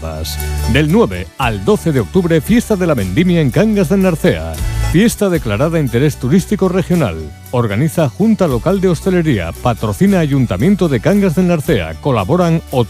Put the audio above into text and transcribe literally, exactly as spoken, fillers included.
Bodas. Del nueve al doce de octubre, fiesta de la vendimia en Cangas de Narcea. Fiesta declarada de interés turístico regional. Organiza Junta Local de Hostelería. Patrocina Ayuntamiento de Cangas de Narcea. Colaboran Hotel